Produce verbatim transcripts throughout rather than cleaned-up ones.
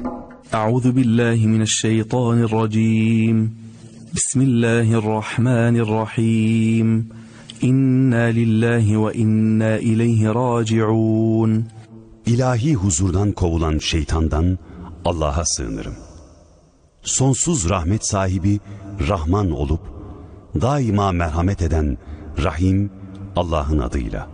Euzu billahi mineşşeytanirracim. Bismillahirrahmanirrahim. İnna lillahi ve inna ileyhi raciun. İlahi huzurdan kovulan şeytandan Allah'a sığınırım. Sonsuz rahmet sahibi Rahman olup daima merhamet eden Rahim Allah'ın adıyla.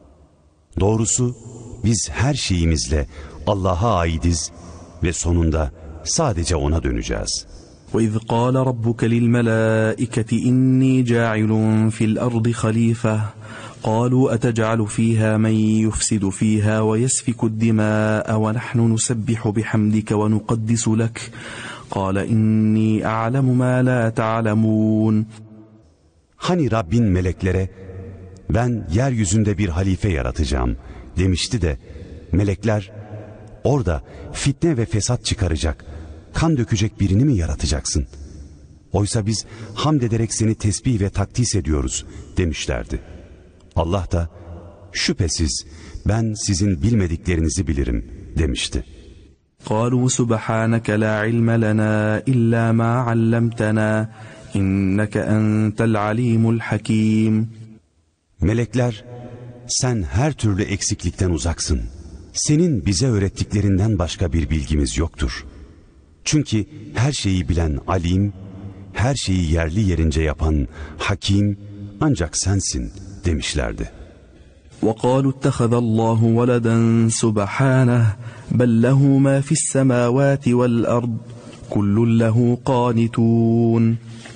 Doğrusu biz her şeyimizle Allah'a aidiz ve sonunda sadece O'na döneceğiz. وَإِذْ قَالَ رَبُّكَ لِلْمَلَائِكَةِ إِنِّي جَاعِلٌ فِي الْأَرْضِ خَلِيفَةً قَالُوا أَتَجْعَلُ فِيهَا مَنْ يُفْسِدُ فِيهَا وَيَسْفِكُ الدِّمَاءَ وَنَحْنُ نُسَبِّحُ بِحَمْدِكَ وَنُقَدِّسُ لَكَ قَالَ إِنِّي أَعْلَمُ مَا لَا تَعْلَمُونَ. Hani Rabbin meleklere ben yeryüzünde bir halife yaratacağım demişti de melekler orada fitne ve fesat çıkaracak, kan dökecek birini mi yaratacaksın? Oysa biz hamd ederek seni tesbih ve takdis ediyoruz demişlerdi. Allah da şüphesiz ben sizin bilmediklerinizi bilirim demişti. قَالُوا سُبْحَانَكَ لَا عِلْمَ لَنَا إِلَّا مَا عَلَّمْتَنَا إِنَّكَ أَنْتَ الْعَلِيمُ الْحَكِيمُ. Melekler sen her türlü eksiklikten uzaksın. Senin bize öğrettiklerinden başka bir bilgimiz yoktur. Çünkü her şeyi bilen alim, her şeyi yerli yerince yapan hakim ancak sensin demişlerdi. وَقَالُوا اتَّخَذَ اللّٰهُ وَلَدًا سُبْحَانَهُ بَلْ لَهُ مَا فِي السَّمَاوَاتِ وَالْأَرْضِ كُلٌّ لَهُ قَانِتُونَ.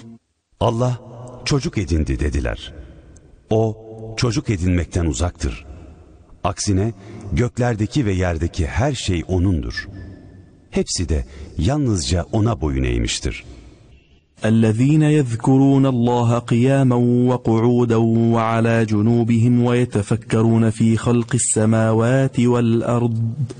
Allah çocuk edindi dediler. O çocuk edinmekten uzaktır. Aksine göklerdeki ve yerdeki her şey O'nundur. Hepsi de yalnızca O'na boyun eğmiştir. الذين يذكرون الله قياما وقعودا وعلى جنوبهم ويتفكرون في خلق السماوات والأرض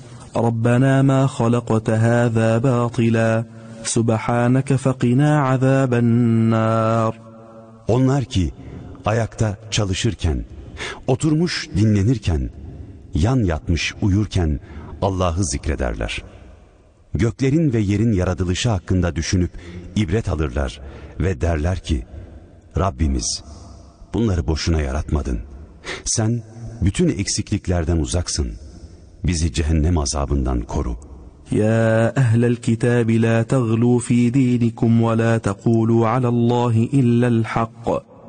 ربنا ما خلقت هذا باطلا سبحانك فقنا عذاب النار. Onlar ki ayakta çalışırken, oturmuş dinlenirken, yan yatmış uyurken Allah'ı zikrederler. Göklerin ve yerin yaratılışı hakkında düşünüp ibret alırlar ve derler ki Rabbimiz bunları boşuna yaratmadın. Sen bütün eksikliklerden uzaksın. Bizi cehennem azabından koru. Ya ehlel kitabi la taglu fi dinikum ve la taqulu alallahi illa'l haqq.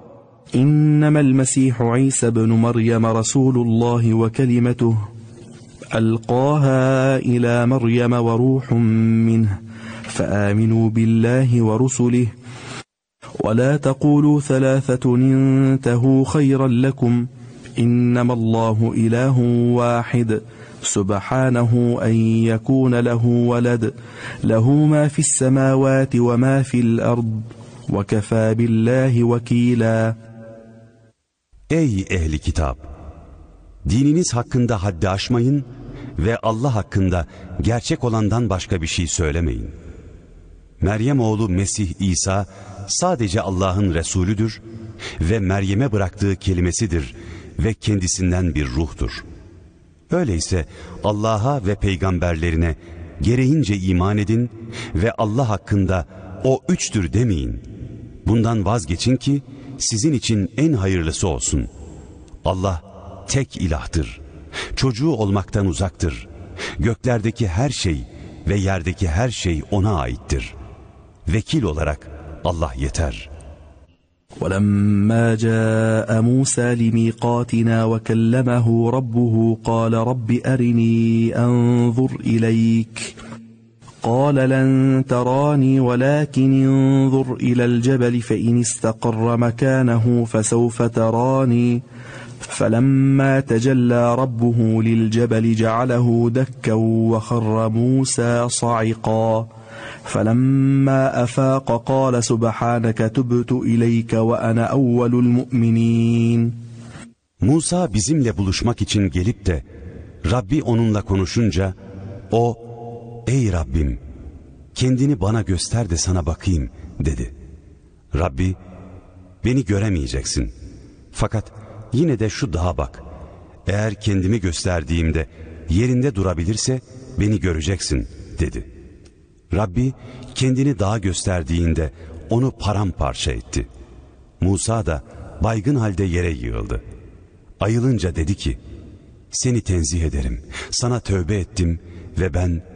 İnnemel Mesih İsa ibn Meryem Resulullah ve kelimetuhu ألقاها إلى مريم وروح منه فآمنوا بالله ورسله ولا تقولوا ثلاثة انتهوا خيرا لكم إنما الله إله واحد سبحانه أن يكون له ولد له ما في السماوات وما في الأرض وكفى بالله وكيلا. Ey ehli kitap! Dininiz hakkında haddi aşmayın ve Allah hakkında gerçek olandan başka bir şey söylemeyin. Meryem oğlu Mesih İsa sadece Allah'ın Resulüdür ve Meryem'e bıraktığı kelimesidir ve kendisinden bir ruhtur. Öyleyse Allah'a ve peygamberlerine gereğince iman edin ve Allah hakkında o üçtür demeyin. Bundan vazgeçin ki sizin için en hayırlısı olsun. Allah tek ilahtır. Çocuğu olmaktan uzaktır. Göklerdeki her şey ve yerdeki her şey O'na aittir. Vekil olarak Allah yeter. وَلَمَّا جَاءَ مُوسَى لِمِيقَاتِنَا وَكَلَّمَهُ رَبُّهُ قَالَ رَبِّ أَرِنِي أَنظُرْ إِلَيْكَ قَالَ لَنْ تَرَانِي وَلَكِنْ انظُرْ إِلَى الْجَبَلِ فَإِنِ اسْتَقَرَّ مَكَانَهُ فَسَوْفَ تَرَانِي فَلَمَّا تَجَلَّى رَبُّهُ لِلْجَبَلِ جَعَلَهُ دَكًّا وَخَرَّ مُوسَى صَعِقًا فَلَمَّا أَفَاقَ قَالَ سُبْحَانَكَ تُبْتُ إِلَيْكَ وَأَنَا أَوَّلُ الْمُؤْمِنِينَ. Musa bizimle buluşmak için gelip de Rabbi onunla konuşunca o, ey Rabbim kendini bana göster de sana bakayım dedi. Rabbi, beni göremeyeceksin. Fakat yine de şu dağa bak. Eğer kendimi gösterdiğimde yerinde durabilirse beni göreceksin dedi. Rabbi kendini dağa gösterdiğinde onu paramparça etti. Musa da baygın halde yere yığıldı. Ayılınca dedi ki, seni tenzih ederim, sana tövbe ettim ve ben